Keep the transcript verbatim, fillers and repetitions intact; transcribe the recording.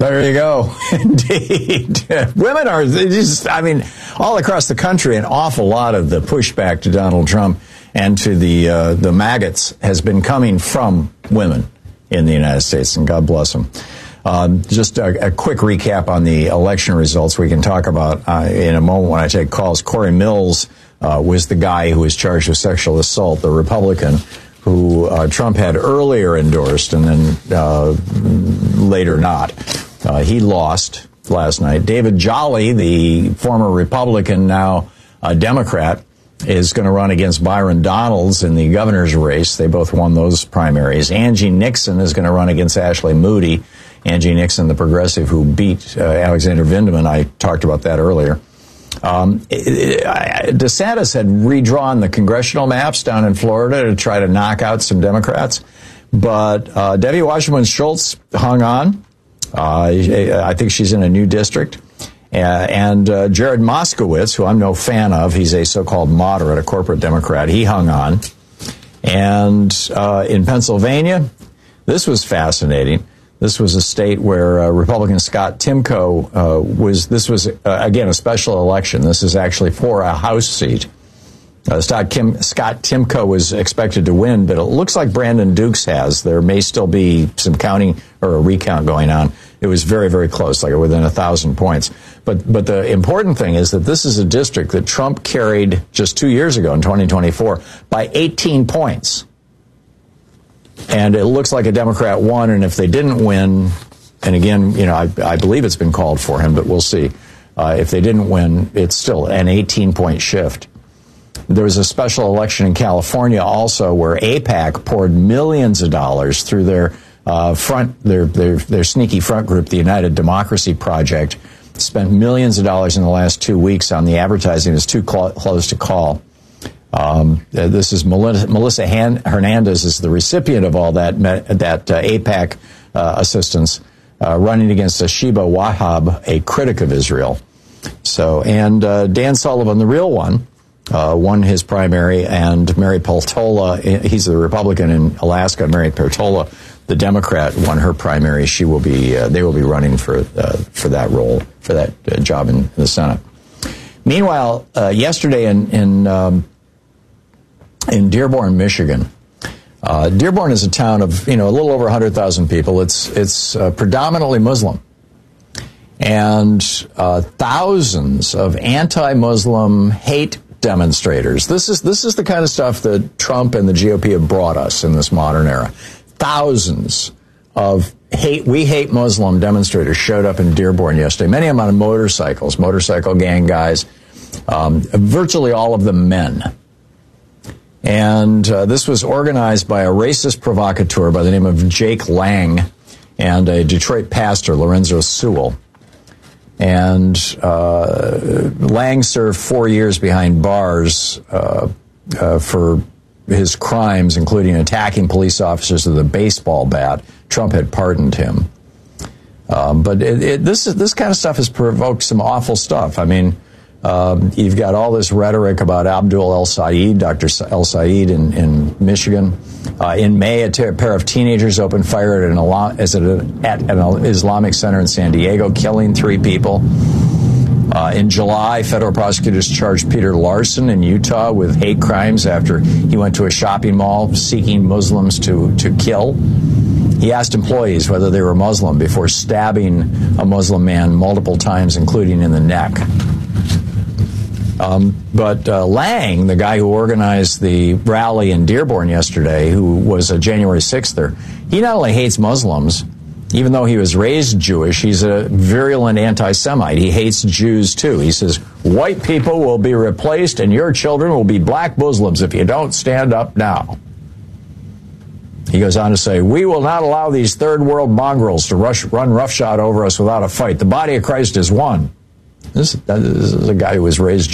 There you go. Indeed. Women are just, I mean, all across the country, an awful lot of the pushback to Donald Trump and to the uh, the maggots has been coming from women in the United States, and God bless them. Um, just a, a quick recap on the election results we can talk about uh, in a moment when I take calls. Corey Mills uh, was the guy who was charged with sexual assault, the Republican who uh, Trump had earlier endorsed and then uh, later not. Uh, he lost last night. David Jolly, the former Republican, now a Democrat, is going to run against Byron Donalds in the governor's race. They both won those primaries. Angie Nixon is going to run against Ashley Moody. Angie Nixon, the progressive who beat uh, Alexander Vindman. I talked about that earlier. Um, it, it, I, DeSantis had redrawn the congressional maps down in Florida to try to knock out some Democrats. But uh, Debbie Wasserman Schultz hung on. Uh, I think she's in a new district. Uh, and uh, Jared Moskowitz, who I'm no fan of, he's a so-called moderate, a corporate Democrat, he hung on. And uh, in Pennsylvania, this was fascinating. This was a state where uh, Republican Scott Timko uh, was, this was, uh, again, a special election. This is actually for a House seat. Uh, Scott, Kim, Scott Timko was expected to win, but it looks like Brandon Dukes has. There may still be some counting or a recount going on. It was very, very close, like within a thousand points. But but the important thing is that this is a district that Trump carried just two years ago in twenty twenty-four by eighteen points. And it looks like a Democrat won, and if they didn't win, and again, you know, I, I believe it's been called for him, but we'll see. Uh, if they didn't win, it's still an eighteen-point shift. There was a special election in California also where AIPAC poured millions of dollars through their uh, front, their, their their sneaky front group, the United Democracy Project, spent millions of dollars in the last two weeks on the advertising. It's too cl- close to call. Um, this is Melissa, Melissa Han- Hernandez is the recipient of all that that uh, AIPAC uh, assistance, uh, running against Sheba Wahab, a critic of Israel. So, and uh, Dan Sullivan, the real one, uh, won his primary, and Mary Peltola, he's the Republican in Alaska. Mary Peltola, the Democrat, won her primary. She will be, uh, they will be running for uh, for that role, for that uh, job in the Senate. Meanwhile, uh, yesterday in in um, in Dearborn, Michigan. Uh, Dearborn is a town of, you know, a little over one hundred thousand people. It's it's uh, predominantly Muslim. And uh, thousands of anti-Muslim hate demonstrators. This is this is the kind of stuff that Trump and the G O P have brought us in this modern era. Thousands of hate, we hate Muslim demonstrators showed up in Dearborn yesterday. Many of them on motorcycles, motorcycle gang guys, um, virtually all of them men. And uh, this was organized by a racist provocateur by the name of Jake Lang and a Detroit pastor, Lorenzo Sewell. And uh, Lang served four years behind bars uh, uh, for his crimes, including attacking police officers with a baseball bat. Trump had pardoned him. Um, but it, it, this is, this kind of stuff has provoked some awful stuff. I mean, Um, you've got all this rhetoric about Abdul El Sayed, Doctor El Sayed in, in Michigan. Uh, in May, a ter- pair of teenagers opened fire at an, as a, at an Islamic center in San Diego, killing three people. Uh, in July, federal prosecutors charged Peter Larson in Utah with hate crimes after he went to a shopping mall seeking Muslims to, to kill. He asked employees whether they were Muslim before stabbing a Muslim man multiple times, including in the neck. Um, but uh, Lang, the guy who organized the rally in Dearborn yesterday, who was a January sixther, he not only hates Muslims, even though he was raised Jewish, he's a virulent anti-Semite. He hates Jews, too. He says, white people will be replaced and your children will be black Muslims if you don't stand up now. He goes on to say, we will not allow these third world mongrels to rush, run roughshod over us without a fight. The body of Christ is one. This, this is a guy who was raised Jewish.